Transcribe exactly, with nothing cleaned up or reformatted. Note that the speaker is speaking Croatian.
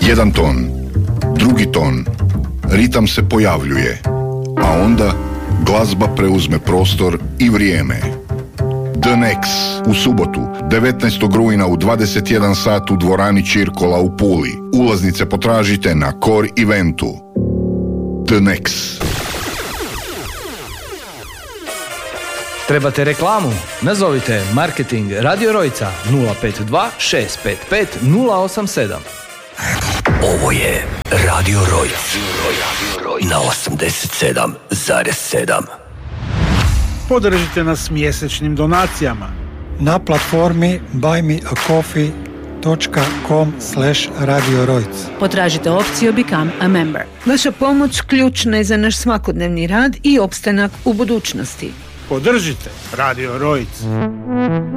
Jedan ton, drugi ton, ritam se pojavljuje, a onda glazba preuzme prostor i vrijeme. The Nex u subotu, devetnaestog rujna u dvadeset jedan sat u dvorani Čirkola u Puli. Ulaznice potražite na Core Eventu. The Nex. Trebate reklamu? Nazovite Marketing Radio Rojca nula pet dva šest pet pet nula osam sedam. Ovo je Radio Rojc na osamdeset sedam zarez sedam. Podržite nas mjesečnim donacijama na platformi buy me a coffee dot com slash radio rojc. Potražite opciju Become a Member. Vaša pomoć ključna je za naš svakodnevni rad i opstanak u budućnosti. Podržite Radio Rojc.